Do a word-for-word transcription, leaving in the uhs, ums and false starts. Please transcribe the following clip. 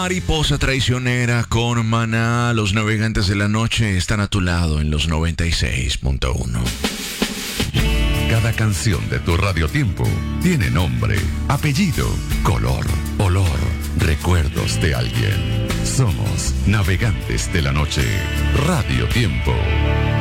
Mariposa traicionera con Maná. Los navegantes de la noche están a tu lado en los noventa y seis punto uno. Cada canción de tu radiotiempo tiene nombre, apellido, color, olor, recuerdos de alguien. Somos Navegantes de la Noche. Radio Tiempo.